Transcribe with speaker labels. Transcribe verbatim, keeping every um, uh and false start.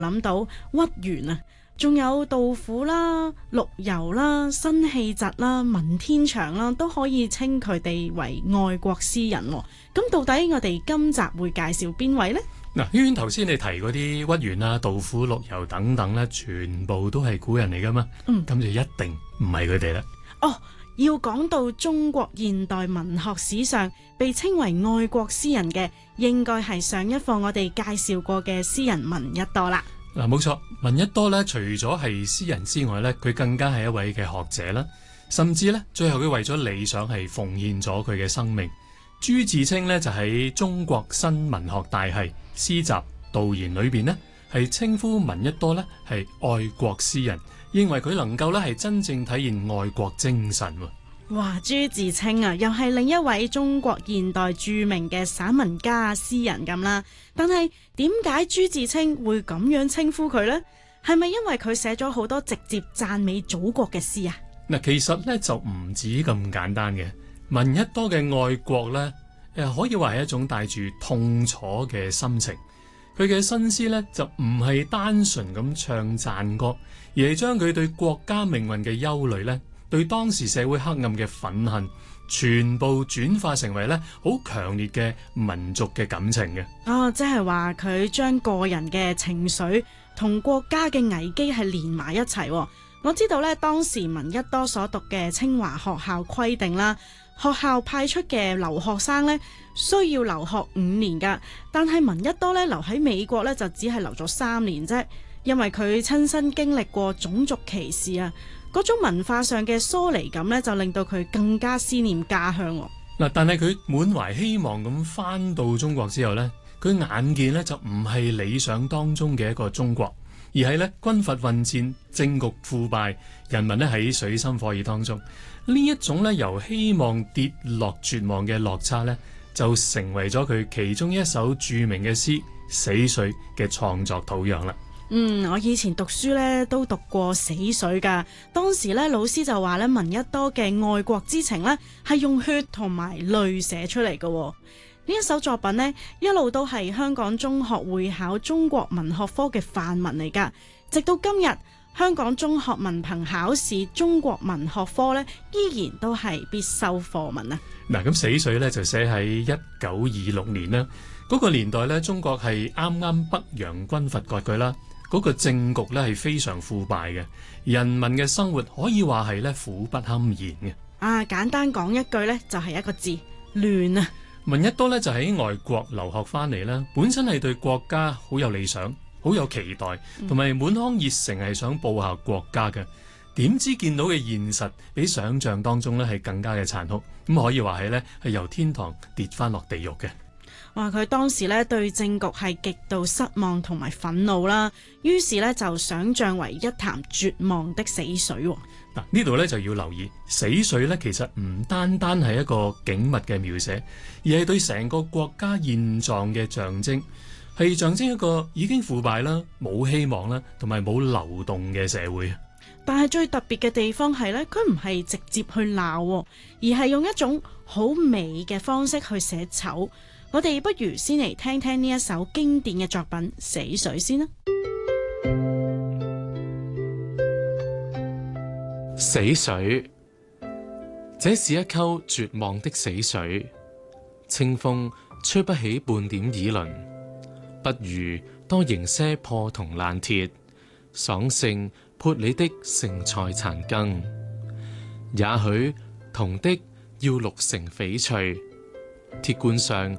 Speaker 1: 諗到屈原啊，仲有杜甫啦、陸游啦、辛棄疾啦、文天祥啦，都可以稱佢哋為愛國詩人。咁到底我哋今集會介紹邊位呢？
Speaker 2: 嗱，軒軒頭先你提嗰啲屈原啊、杜甫、陸游等等咧，全部都係古人嚟噶嘛？嗯，咁就一定唔係佢哋啦。
Speaker 1: 哦，要講到中國現代文學史上被稱為愛國詩人嘅，應該係上一課我哋介紹過嘅詩人聞一多啦。
Speaker 2: 嗱，冇錯，聞一多咧，除咗係詩人之外咧，佢更加係一位嘅學者啦，甚至咧，最後佢為咗理想係奉獻咗佢嘅生命。朱自清呢，就喺中國新文學大系詩集導言裏邊呢，係稱呼聞一多呢係愛國詩人，認為佢能夠呢係真正體現愛國精神。
Speaker 1: 哇，朱自清啊，又係另一位中國現代著名嘅散文家、詩人咁啦。但係點解朱自清會咁樣稱呼佢呢？係咪因為佢寫咗好多直接讚美祖國嘅詩啊？
Speaker 2: 嗱，其實呢就唔止咁簡單嘅。聞一多嘅愛國呢，誒可以話係一種帶住痛楚嘅心情。佢嘅新詩呢，就唔係單純咁唱讚歌，而係將佢對國家命運嘅憂慮呢，對當時社會黑暗嘅憤恨，全部轉化成為呢好強烈嘅民族嘅感情嘅。
Speaker 1: 哦，即係話佢將個人嘅情緒同國家嘅危機係連埋一齊。我知道呢，當時聞一多所讀嘅清華學校規定啦，學校派出嘅留學生呢，需要留學五年噶，但係聞一多呢，留喺美國呢，就只係留咗三年啫，因為佢親身經歷過種族歧視啊，嗰種文化上嘅疏離感呢，就令到佢更加思念家鄉。
Speaker 2: 嗱，但係佢滿懷希望咁返到中國之後呢，佢眼見呢就唔係理想當中嘅一個中國，而係呢軍閥混戰、政局腐敗、人民呢喺水深火熱當中。呢一種咧由希望跌落絕望嘅落差咧，就成為咗佢其中一首著名嘅詩《死水》嘅創作土壤啦。
Speaker 1: 嗯，我以前讀書咧都讀過《死水》噶，當時咧老師就話咧聞一多嘅愛國之情咧係用血同埋淚寫出嚟嘅。呢一首作品呢，一路都係香港中學會考中國文學科嘅範文嚟噶，直到今日。香港中學文憑考試中國文學科咧，依然都係必修課文啊！
Speaker 2: 嗱，咁死水咧就寫喺一九二六年啦。嗰個年代咧，中國係啱啱北洋軍閥割據啦，嗰個政局咧係非常腐敗嘅，人民嘅生活可以話係咧苦不堪言嘅。啊，
Speaker 1: 簡單講一句咧，就係一個字：亂啊！
Speaker 2: 聞一多咧就喺外國留學翻嚟啦，本身係對國家好有理想，好有期待，同埋滿腔熱誠係想報效國家嘅。點知見到嘅現實比想象當中咧係更加嘅殘酷，咁可以話係咧係由天堂跌翻落地獄嘅。
Speaker 1: 哇！佢當時咧對政局係極度失望同埋憤怒啦，於是咧就想象為一潭絕望的死水。
Speaker 2: 嗱，呢度咧就要留意，死水咧其實唔單單係一個景物嘅描寫，而係對成個國家現狀嘅象徵。係象徵一個已經腐敗啦、冇希望啦，同埋冇流動嘅社會。
Speaker 1: 但係最特別嘅地方係咧，佢唔係直接去鬧，而係用一種好美嘅方式去寫醜。我哋不如先嚟聽聽呢一首經典嘅作品《死水》先啦。
Speaker 3: 死水，這是一溝絕望的死水，清風吹不起半點議論。不如多迎些破銅爛鐵，爽勝潑你的剩菜殘羹。也許銅的要淥成翡翠，鐵罐上